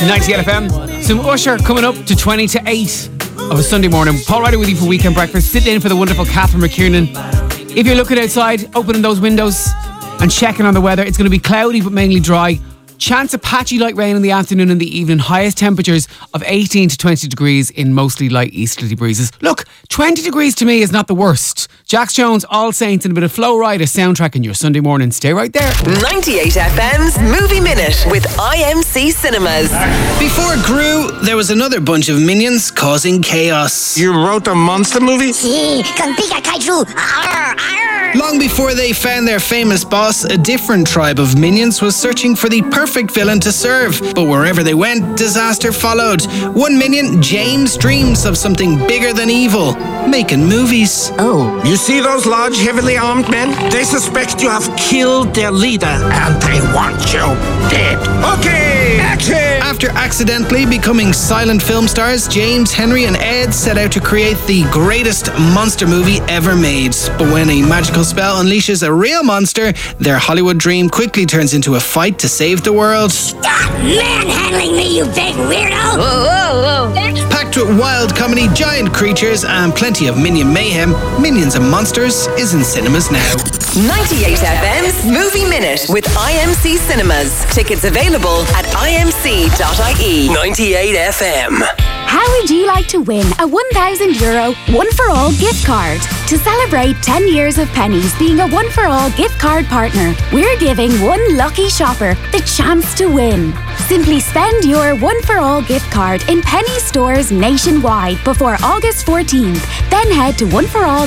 98 FM. Some Usher coming up to 20 to 8 of a Sunday morning. Paul Ryder with you for Weekend Breakfast. Sitting in for the wonderful Catherine McKiernan. If you're looking outside, opening those windows and checking on the weather, it's going to be cloudy but mainly dry. Chance of patchy light rain in the afternoon and the evening. Highest temperatures of 18 to 20 degrees in mostly light easterly breezes. Look, 20 degrees to me is not the worst. Jax Jones, All Saints, and a bit of Flow Rider soundtrack in your Sunday morning. Stay right there. 98 FM's Movie Minute with IMC Cinemas. Before Gru, there was another bunch of minions causing chaos. You wrote a monster movie? Sí, con Pika Kaiju. Arr, arr. Long before they found their famous boss, a different tribe of minions was searching for the perfect villain to serve. But wherever they went, disaster followed. One minion, James, dreams of something bigger than evil, making movies. Oh. You see those large, heavily armed men? They suspect you have killed their leader, and they want you dead. Okay, action! After accidentally becoming silent film stars, James, Henry and Ed set out to create the greatest monster movie ever made. But when a magical spell unleashes a real monster, their Hollywood dream quickly turns into a fight to save the world. Stop manhandling me, you big weirdo! Whoa, whoa, whoa. Packed with wild comedy, giant creatures and plenty of minion mayhem, Minions and Monsters is in cinemas now. 98 FM's Movie Minute with IMC Cinemas. Tickets available at imc.ie. 98 FM. How would you like to win a €1,000 one-for-all gift card? To celebrate 10 years of Penneys being a one-for-all gift card partner, we're giving one lucky shopper the chance to win. Simply spend your one-for-all gift card in Penneys stores nationwide before August 14th. Then head to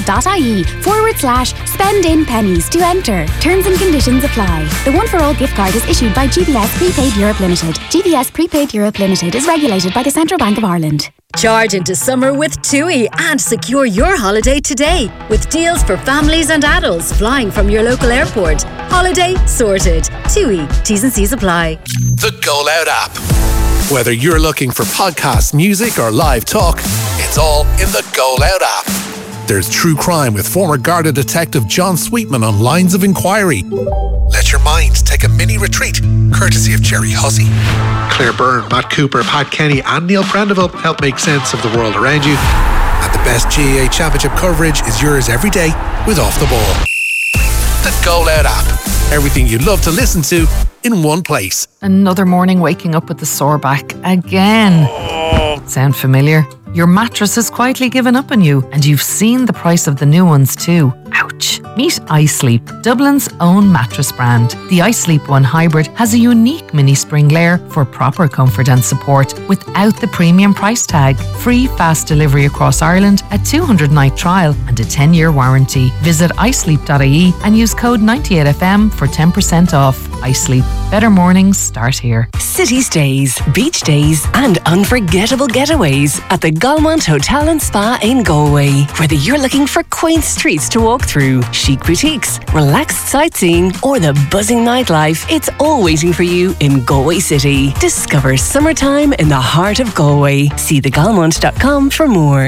oneforall.ie/spend-in-pennies to enter. Terms and conditions apply. The one-for-all gift card is issued by GBS Prepaid Europe Limited. GBS Prepaid Europe Limited is regulated by the Central Bank of Ireland. Charge into summer with TUI and secure your holiday today with deals for families and adults flying from your local airport. Holiday sorted. TUI. T's and C's apply. The Go Loud app. Whether you're looking for podcasts, music or live talk, it's all in the Go Loud app. There's true crime with former Garda detective John Sweetman on Lines of Inquiry. Let your mind take a mini retreat, courtesy of Jerry Hussey. Claire Byrne, Matt Cooper, Pat Kenny and Neil Prendeville help make sense of the world around you. And the best GAA Championship coverage is yours every day with Off the Ball. The Go Loud app. Everything you love to listen to in one place. Another morning waking up with the sore back again. Sound familiar? Your mattress has quietly given up on you and you've seen the price of the new ones too. Ouch. Meet iSleep, Dublin's own mattress brand. The iSleep One Hybrid has a unique mini spring layer for proper comfort and support without the premium price tag. Free fast delivery across Ireland, a 200-night trial and a 10-year warranty. Visit iSleep.ie and use code 98FM for 10% off. iSleep. Better mornings start here. City stays, beach days and unforgettable getaways at the Galmont Hotel and Spa in Galway. Whether you're looking for quaint streets to walk through, chic boutiques, relaxed sightseeing or the buzzing nightlife, it's all waiting for you in Galway City. Discover summertime in the heart of Galway. See thegalmont.com for more.